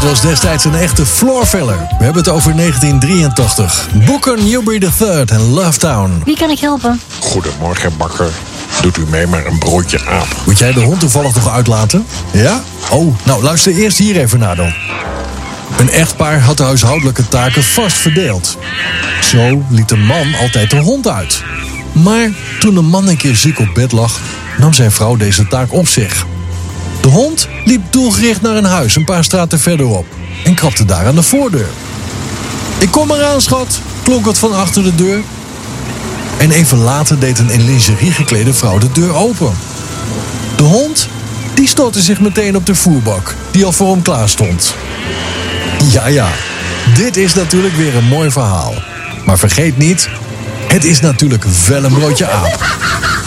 was destijds een echte floorfiller. We hebben het over 1983. Booker Newberry III en Love Town. Wie kan ik helpen? Goedemorgen, bakker. Doet u mee maar een broodje aap? Moet jij de hond toevallig nog uitlaten? Ja? Oh, nou luister eerst hier even naar dan. Een echtpaar had de huishoudelijke taken vast verdeeld. Zo liet de man altijd de hond uit. Maar toen de man een keer ziek op bed lag, nam zijn vrouw deze taak op zich. De hond liep doelgericht naar een huis een paar straten verderop en krabde daar aan de voordeur. Ik kom eraan, schat, klonk het van achter de deur. En even later deed een in lingerie geklede vrouw de deur open. De hond, die stortte zich meteen op de voerbak, die al voor hem klaar stond. Ja, dit is natuurlijk weer een mooi verhaal. Maar vergeet niet, het is natuurlijk wel een broodje aap.